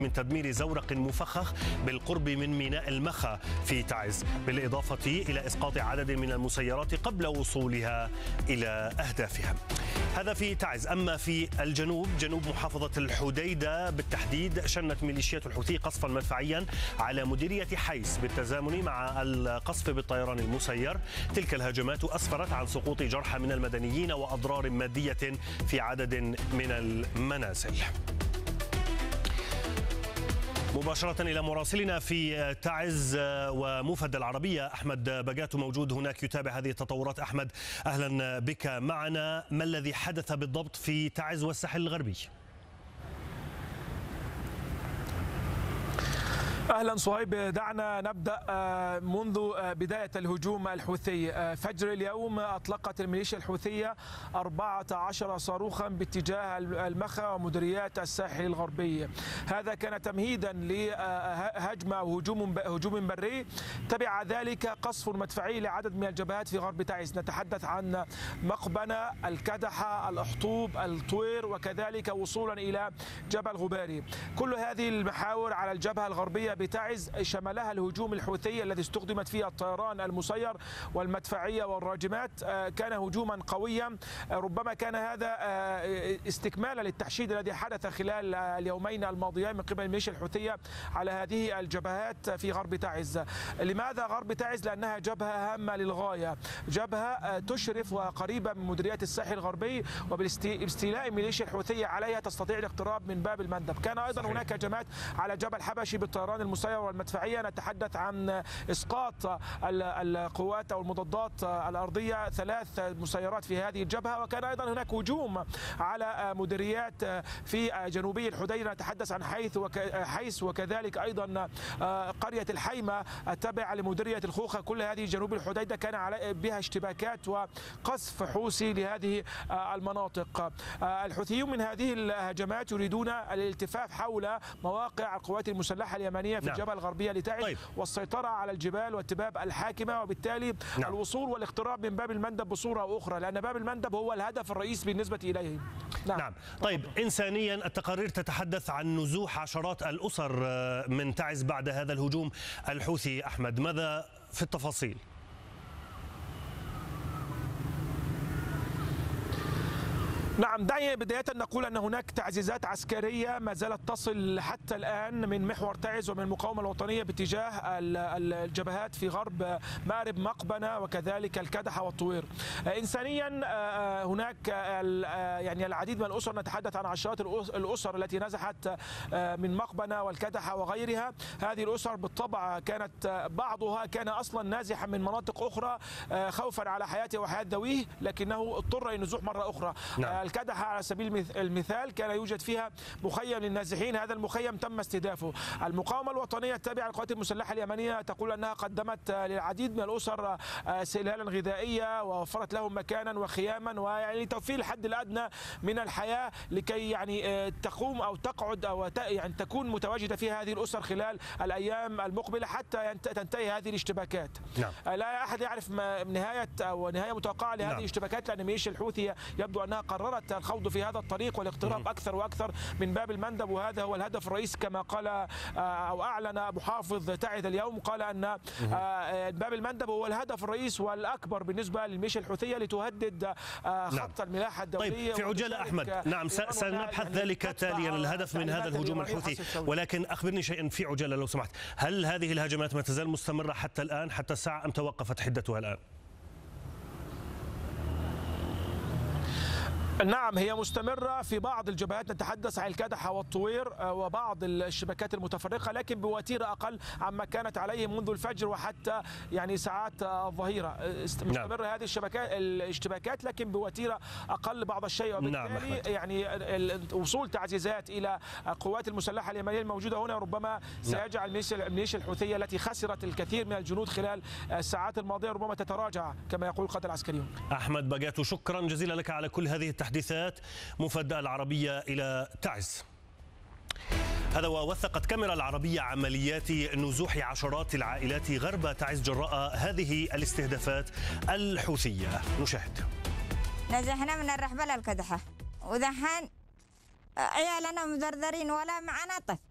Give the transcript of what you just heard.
من تدمير زورق مفخخ بالقرب من ميناء المخا في تعز، بالإضافة إلى إسقاط عدد من المسيرات قبل وصولها إلى أهدافها. هذا في تعز. أما في الجنوب، جنوب محافظة الحديدة بالتحديد، شنت ميليشيات الحوثي قصفا مدفعيا على مديرية حيس بالتزامن مع القصف بالطيران المسير. تلك الهجمات أسفرت عن سقوط جرحى من المدنيين وأضرار مادية في عدد من المنازل. مباشرة إلى مراسلنا في تعز ومفد العربية أحمد بقاتو موجود هناك يتابع هذه التطورات. أحمد، أهلا بك معنا. ما الذي حدث بالضبط في تعز والساحل الغربي؟ أهلا صهيب، دعنا نبدأ منذ بداية الهجوم الحوثي. فجر اليوم أطلقت الميليشيا الحوثية 14 صاروخا باتجاه المخا ومديريات الساحل الغربي. هذا كان تمهيدا لهجمة أو هجوم بري. تبع ذلك قصف مدفعي لعدد من الجبهات في غرب تعز. نتحدث عن مقبنة، الكدحة، الأحطوب، الطوير، وكذلك وصولا إلى جبل غباري. كل هذه المحاور على الجبهة الغربية بتعز شملها الهجوم الحوثي الذي استخدمت فيه الطيران المسير والمدفعية والراجمات. كان هجوما قويا، ربما كان هذا استكمالا للتحشيد الذي حدث خلال اليومين الماضيين من قبل الميليشيا الحوثية على هذه الجبهات في غرب تعز. لماذا غرب تعز؟ لأنها جبهة هامة للغاية، جبهة تشرف وقريبة من مديريات الساحل الغربي، وباستيلاء الميليشيا الحوثية عليها تستطيع الاقتراب من باب المندب. كان أيضا هناك هجمات على جبل حبشي بالطيران المسير والمدفعية. نتحدث عن إسقاط القوات أو المضادات الأرضية 3 مسيرات في هذه الجبهة. وكان أيضا هناك هجوم على مديريات في جنوبي الحديدة. نتحدث عن حيس وكذلك أيضا قرية الحيمة التابعة لمديرية الخوخة. كل هذه جنوب الحديدة كان بها اشتباكات وقصف حوثي لهذه المناطق. الحوثيون من هذه الهجمات يريدون الالتفاف حول مواقع القوات المسلحة اليمنية في الجبهة الغربية لتعز، والسيطرة على الجبال واتباب الحاكمة، وبالتالي الوصول والاقتراب من باب المندب بصورة أخرى، لأن باب المندب هو الهدف الرئيسي بالنسبة إليه. نعم. طيب، إنسانيا التقارير تتحدث عن نزوح عشرات الأسر من تعز بعد هذا الهجوم الحوثي. أحمد، ماذا في التفاصيل؟ نعم، دعي بداية نقول أن هناك تعزيزات عسكرية ما زالت تصل حتى الآن من محور تعز ومن المقاومة الوطنية باتجاه الجبهات في غرب مأرب مقبنة وكذلك الكدحة والطوير. إنسانيا هناك يعني العديد من الأسر، نتحدث عن عشرات الأسر التي نزحت من مقبنة والكدحة وغيرها. هذه الأسر بالطبع كانت بعضها كان أصلا نازحا من مناطق أخرى خوفا على حياته وحياة ذويه، لكنه اضطر للنزوح مرة أخرى. الكدحة على سبيل المثال كان يوجد فيها مخيم للنازحين، هذا المخيم تم استهدافه. المقاومة الوطنية التابعة للقوات المسلحة اليمنية تقول أنها قدمت للعديد من الأسر سلالا غذائية ووفرت لهم مكانا وخياما ويعني توفير الحد الأدنى من الحياة لكي يعني تقوم أو تقعد أو يعني تكون متواجدة فيها هذه الأسر خلال الأيام المقبلة حتى تنتهي هذه الاشتباكات. لا أحد يعرف نهاية متوقعة لهذه الاشتباكات، لأن الميليشيا الحوثية يبدو أنها قررت الخوض في هذا الطريق والاقتراب أكثر وأكثر من باب المندب، وهذا هو الهدف الرئيسي كما قال أو أعلن محافظ تعز اليوم. قال أن باب المندب هو الهدف الرئيسي والأكبر بالنسبة للميليشيا الحوثية لتهدد خط الملاحة الدولية. طيب، في عجالة أحمد، نعم سنبحث ذلك تاليا الهدف من هذا الهجوم الحوثي، ولكن أخبرني شيئا في عجالة لو سمحت. هل هذه الهجمات ما تزال مستمرة حتى الآن، حتى الساعة، أم توقفت حدتها الآن؟ نعم، هي مستمرة في بعض الجبهات، نتحدث عن الكدحة والطوير وبعض الشبكات المتفرقة، لكن بوتيرة أقل عما كانت عليه منذ الفجر وحتى يعني ساعات الظهيرة. مستمرة هذه الاشتباكات لكن بوتيرة أقل بعض الشيء، وبالتالي يعني وصول تعزيزات إلى القوات المسلحة اليمنية الموجودة هنا ربما سيجعل الميليشيا الحوثية التي خسرت الكثير من الجنود خلال الساعات الماضية ربما تتراجع كما يقول القادة العسكريون. أحمد بقاتو، شكرا جزيلا لك على كل هذه التحديثات. مفد العربية إلى تعز. هذا ووثقت كاميرا العربية عمليات نزوح عشرات العائلات غرب تعز جراء هذه الاستهدافات الحوثية. نشاهد. نزحنا من الرحبة للكدحة ودحين عيالنا مدردرين ولا معنا طفل.